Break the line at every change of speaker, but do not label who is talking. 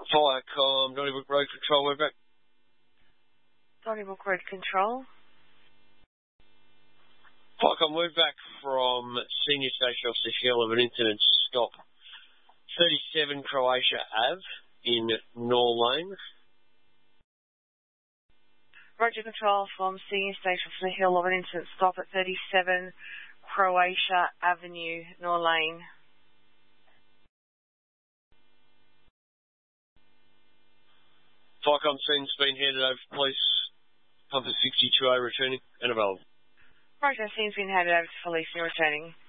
Firecom, Donnybrook Road Control, we're back.
Donnybrook Road Control.
Firecom, we're back from Senior Station Officer Hill of an incident stop. 37 Croatia Ave in Nor Lane.
Roger Control from Senior Station Officer Hill of an incident stop at 37 Croatia Avenue, Nor Lane.
Firecom scene's been handed over to police. Pumper 62A returning and available.
Roger, scene's been handed over to police and returning.